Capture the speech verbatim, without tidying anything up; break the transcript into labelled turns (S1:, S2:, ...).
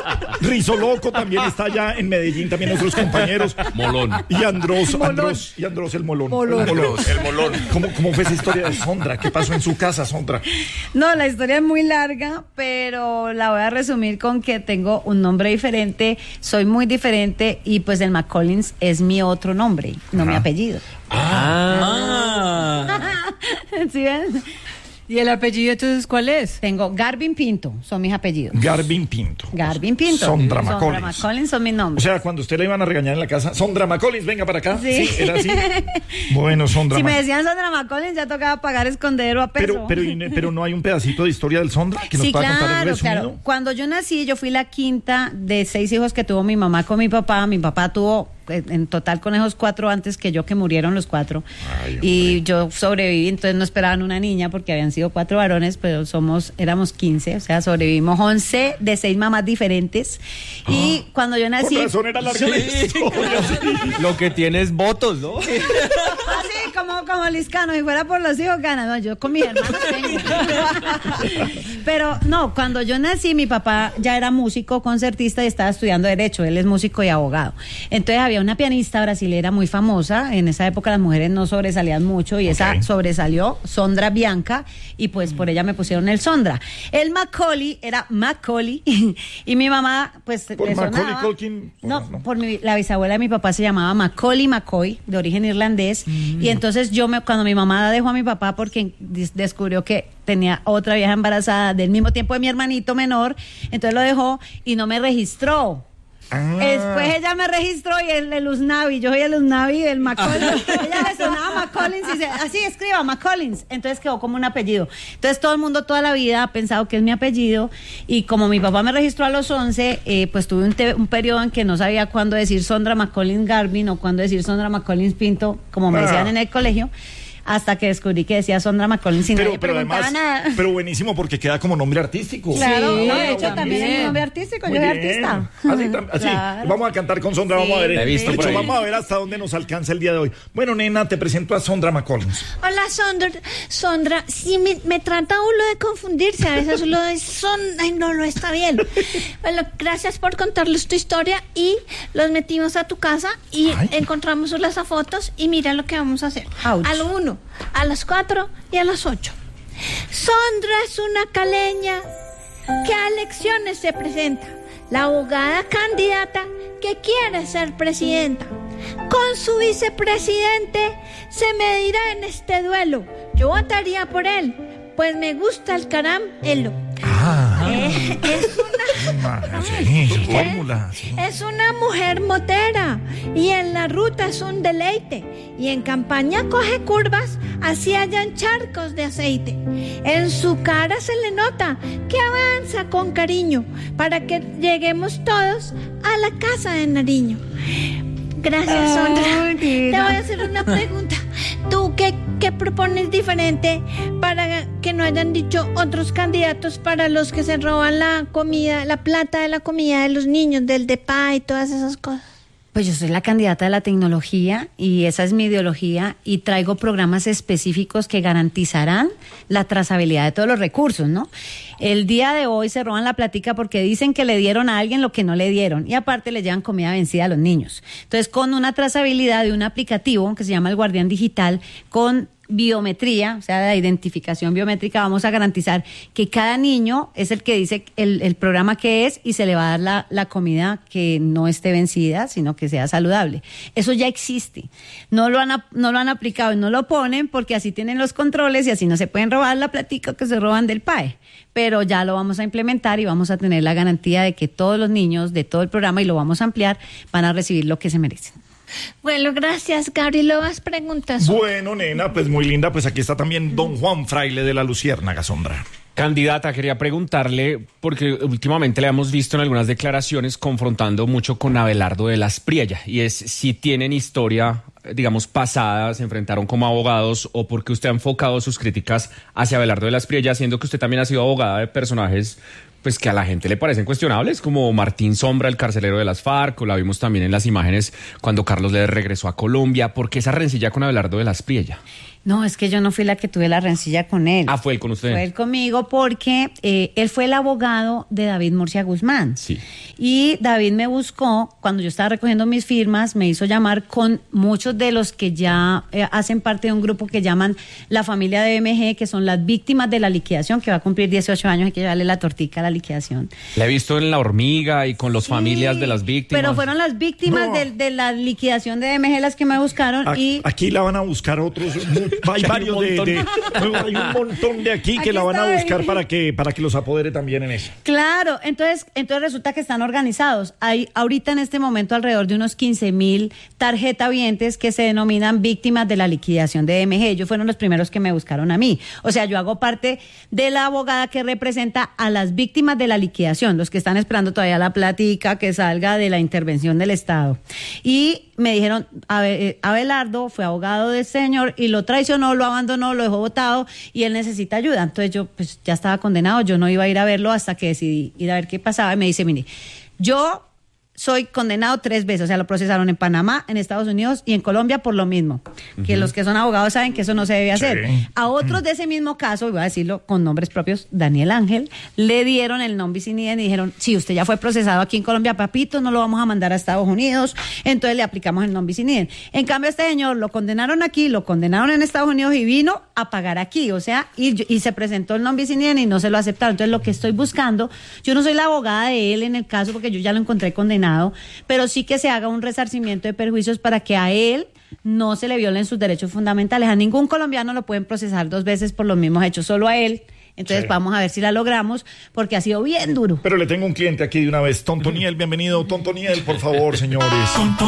S1: Rizo Loco también está allá en Medellín, también nuestros compañeros.
S2: Molón.
S1: Y Andros,
S3: Molón.
S1: Andros, y Andros el Molón.
S3: Molón.
S1: El Molón.
S2: El Molón.
S1: ¿Cómo, ¿Cómo fue esa historia de Sondra? ¿Qué pasó en su casa, Sondra?
S3: No, la historia es muy larga, pero la voy a resumir con que tengo un nombre diferente, soy muy diferente y pues el McCollins es mi otro nombre, no
S1: Ajá.
S3: mi apellido.
S2: Ah.
S3: ¿Sí ven?
S4: ¿Y el apellido entonces cuál es?
S3: Tengo Garvin Pinto, son mis apellidos.
S1: Garvin Pinto.
S3: Garvin Pinto.
S1: Sondra
S3: Sondra
S1: McCollins.
S3: McCollins son mis
S1: O
S3: nombres.
S1: sea, cuando usted le iban a regañar en la casa, Sondra McCollins, venga para acá.
S3: Sí.
S1: ¿Era así? Bueno, Sondra
S3: Si me
S1: Mac-
S3: decían Sondra McCollins ya tocaba pagar escondedero a peso.
S1: pero, pero, y- pero no hay un pedacito de historia del Sondra que nos
S3: Sí,
S1: pueda contar el
S3: claro,
S1: resumido.
S3: claro. Cuando yo nací, yo fui la quinta de seis hijos que tuvo mi mamá con mi papá. Mi papá tuvo eh, en total con esos cuatro antes que yo, que murieron los cuatro.
S1: Ay,
S3: y yo sobreviví, entonces no esperaban una niña porque habían sido cuatro varones, pero somos, éramos quince, o sea, sobrevivimos once de seis mamás diferentes. Y cuando yo nací...
S1: Con razón era larga la historia, sí.
S2: Lo que tiene es votos, ¿no?
S3: Así como, como Liscano, si fuera por los hijos gana, no, yo con mis hermanos tengo. Pero no, cuando yo nací, mi papá ya era músico, concertista y estaba estudiando Derecho, él es músico y abogado. Entonces había una pianista brasilera muy famosa, en esa época las mujeres no sobresalían mucho y esa
S1: Ok.
S3: sobresalió, Sondra Bianca, y pues por ella me pusieron el Sondra. El Macaulay era Macaulay y mi mamá pues
S1: ¿Por
S3: le
S1: Macaulay
S3: sonaba.
S1: Culkin?
S3: No,
S1: No.
S3: por mi, la bisabuela de mi papá se llamaba Macaulay McCoy, de origen irlandés, y entonces yo me, cuando mi mamá dejó a mi papá porque des- descubrió que tenía otra vieja embarazada del mismo tiempo de mi hermanito menor, entonces lo dejó y no me registró.
S1: Ah.
S3: Después ella me registró y el de Luz Navi, yo soy el Luz Navi del McCollins. Ella le sonaba McCollins y se, así escriba McCollins, entonces quedó como un apellido. Entonces todo el mundo toda la vida ha pensado que es mi apellido y como mi papá me registró a los once, eh, pues tuve un, te- un periodo en que no sabía cuándo decir Sondra McCollins Garvin o cuándo decir Sondra McCollins Pinto, como me
S1: Ah.
S3: decían en el colegio, hasta que descubrí que decía Sondra McCollins y
S1: Pero,
S3: nadie
S1: pero
S3: preguntaba
S1: además,
S3: nada.
S1: pero buenísimo porque queda como nombre artístico.
S3: Claro,
S4: Sí,
S3: no, de hecho
S4: también.
S3: también es un nombre artístico,
S1: Muy
S3: yo soy
S1: bien.
S3: artista.
S1: Así, tam- así.
S3: Claro.
S1: Vamos a cantar con Sondra, vamos a ver.
S2: La he visto
S1: De
S2: por
S1: hecho,
S2: ahí.
S1: vamos a ver hasta dónde nos alcanza el día de hoy. Bueno, nena, te presento a Sondra McCollins.
S5: Hola, Sondra. Sondra, sí, me, me trata uno de confundirse. A veces uno de son... Ay, no, no está bien. Bueno, gracias por contarles tu historia y los metimos a tu casa y
S1: Ay.
S5: encontramos las fotos y mira lo que vamos a hacer.
S3: Ouch.
S5: A lo uno, a las cuatro y a las ocho. Sondra es una caleña que a elecciones se presenta. La abogada candidata que quiere ser presidenta. Con su vicepresidente se medirá en este duelo. Yo votaría por él, pues me gusta el caramelo.
S1: Ah,
S5: Eh, es una...
S1: sí, sí, fórmula. sí.
S5: Es una mujer motera y en la ruta es un deleite y en campaña coge curvas así hayan charcos de aceite. En su cara se le nota que avanza con cariño para que lleguemos todos a la casa de Nariño. Gracias, Sondra.
S3: Ay,
S5: Te
S3: Dina.
S5: voy a hacer una pregunta. ¿Tú qué, qué propones diferente para que no hayan dicho otros candidatos para los que se roban la comida, la plata de la comida de los niños, del D E P A y todas esas cosas?
S3: Pues yo soy la candidata de la tecnología y esa es mi ideología y traigo programas específicos que garantizarán la trazabilidad de todos los recursos, ¿no? El día de hoy se roban la platica porque dicen que le dieron a alguien lo que no le dieron y aparte le llevan comida vencida a los niños. Entonces, con una trazabilidad de un aplicativo que se llama el Guardián Digital, con biometría, o sea, de identificación biométrica, vamos a garantizar que cada niño es el que dice el, el programa que es y se le va a dar la, la comida que no esté vencida, sino que sea saludable. Eso ya existe. No lo han, ap- no lo han aplicado y no lo ponen porque así tienen los controles y así no se pueden robar la platica que se roban del P A E. Pero ya lo vamos a implementar y vamos a tener la garantía de que todos los niños de todo el programa, y lo vamos a ampliar, van a recibir lo que se merecen.
S5: Bueno, gracias, Gabriel. ¿Vas preguntas?
S1: Bueno, nena, pues muy linda. Pues aquí está también don Juan Fraile de la Luciérnaga, Sondra.
S2: Candidata, quería preguntarle, porque últimamente le hemos visto en algunas declaraciones confrontando mucho con Abelardo de las Priella, y es si tienen historia, digamos, pasada, se enfrentaron como abogados, o porque usted ha enfocado sus críticas hacia Abelardo de las Priella, siendo que usted también ha sido abogada de personajes pues que a la gente le parecen cuestionables, como Martín Sombra, el carcelero de las FARC, o la vimos también en las imágenes cuando Carlos le regresó a Colombia. ¿Por qué esa rencilla con Abelardo de las Priella?
S3: No, es que yo no fui la que tuve la rencilla con él.
S2: Ah, fue él con usted.
S3: Fue él conmigo porque eh, él fue el abogado de David Murcia Guzmán.
S2: Sí.
S3: Y David me buscó cuando yo estaba recogiendo mis firmas, me hizo llamar con muchos de los que ya eh, hacen parte de un grupo que llaman la familia de B M G, que son las víctimas de la liquidación, que va a cumplir dieciocho años, hay que llevarle la tortica a la liquidación.
S2: La he visto en La Hormiga y con las
S3: Sí,
S2: familias de las víctimas.
S3: Pero fueron las víctimas
S1: No.
S3: de, de la liquidación de B M G las que me buscaron
S1: A-
S3: y...
S1: Aquí la van a buscar otros. mu- Hay
S2: Hay un
S1: varios de,
S2: montón.
S1: de- no, hay un montón de aquí que
S3: Aquí
S1: la van a
S3: está
S1: buscar
S3: David.
S1: para que para que los apodere también en eso.
S3: Claro, entonces, entonces resulta que están organizados. Hay ahorita en este momento alrededor de unos quince mil tarjetavientes que se denominan víctimas de la liquidación de B M G. Ellos fueron los primeros que me buscaron a mí. O sea, yo hago parte de la abogada que representa a las víctimas de la liquidación, los que están esperando todavía la plática que salga de la intervención del Estado. Y me dijeron, Abe- eh, Abelardo fue abogado del señor y lo traicionó, lo abandonó, lo dejó botado y él necesita ayuda. Entonces yo pues ya estaba condenado, yo no iba a ir a verlo hasta que decidí ir a ver qué pasaba y me dice, mire, yo soy condenado tres veces, o sea, lo procesaron en Panamá, en Estados Unidos y en Colombia por lo mismo. Que los que son abogados saben que eso no se debe hacer.
S1: Sí.
S3: A otros de ese mismo caso, y voy a decirlo con nombres propios, Daniel Ángel, le dieron el non bis in idem y dijeron, si usted ya fue procesado aquí en Colombia, papito, no lo vamos a mandar a Estados Unidos, entonces le aplicamos el non bis in idem. En cambio, a este señor lo condenaron aquí, lo condenaron en Estados Unidos y vino a pagar aquí, o sea, y, y se presentó el non bis in idem y no se lo aceptaron. Entonces, lo que estoy buscando, yo no soy la abogada de él en el caso porque yo ya lo encontré condenado, pero sí que se haga un resarcimiento de perjuicios para que a él no se le violen sus derechos fundamentales. A ningún colombiano lo pueden procesar dos veces por los mismos hechos, solo a él. Entonces
S1: Sí.
S3: vamos a ver si la logramos, porque ha sido bien duro.
S1: Pero le tengo un cliente aquí de una vez. Tontoniel, bienvenido. Tontoniel, por favor, señores.